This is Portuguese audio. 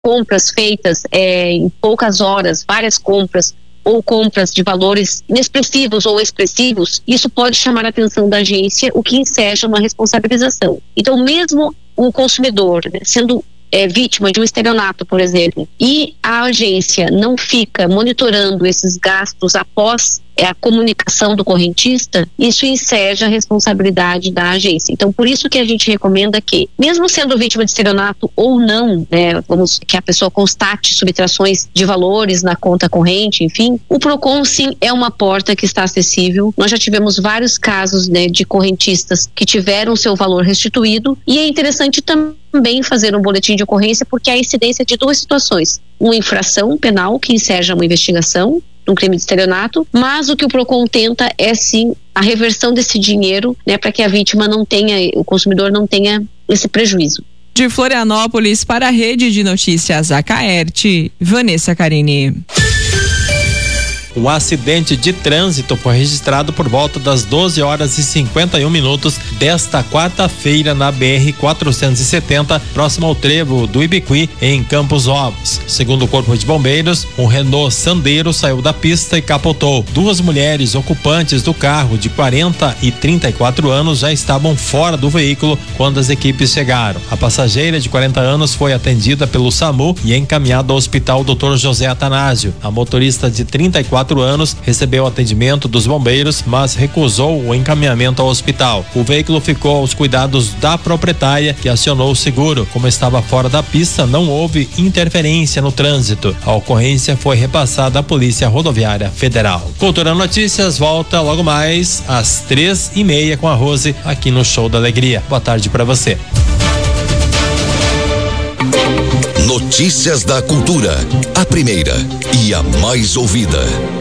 compras feitas em poucas horas, várias compras, ou compras de valores inexpressivos ou expressivos, isso pode chamar a atenção da agência, o que enseja uma responsabilização. Então, mesmo o consumidor, né, sendo vítima de um estelionato, por exemplo, e a agência não fica monitorando esses gastos após a comunicação do correntista, isso enseja a responsabilidade da agência. Então, por isso que a gente recomenda que, mesmo sendo vítima de estelionato ou não, né, vamos que a pessoa constate subtrações de valores na conta corrente, enfim, o Procon sim é uma porta que está acessível. Nós já tivemos vários casos, né, de correntistas que tiveram seu valor restituído, e é interessante também fazer um boletim de ocorrência, porque há incidência de duas situações: uma infração penal que enseja uma investigação um crime de estelionato, mas o que o Procon tenta é sim a reversão desse dinheiro, né, para que a vítima não tenha, o consumidor não tenha esse prejuízo. De Florianópolis para a Rede de Notícias Acaerte, Vanessa Carini. Um acidente de trânsito foi registrado por volta das 12h51 desta quarta-feira na BR-470, próximo ao trevo do Ibiqui, em Campos Novos. Segundo o Corpo de Bombeiros, um Renault Sandero saiu da pista e capotou. Duas mulheres ocupantes do carro, de 40 e 34 anos, já estavam fora do veículo quando as equipes chegaram. A passageira, de 40 anos, foi atendida pelo SAMU e encaminhada ao Hospital Dr. José Atanásio. A motorista, de 34 anos, recebeu atendimento dos bombeiros, mas recusou o encaminhamento ao hospital. O veículo ficou aos cuidados da proprietária, que acionou o seguro. Como estava fora da pista, não houve interferência no trânsito. A ocorrência foi repassada à Polícia Rodoviária Federal. Cultura Notícias volta logo mais às 3h30 com a Rose aqui no Show da Alegria. Boa tarde para você. Notícias da Cultura, a primeira e a mais ouvida.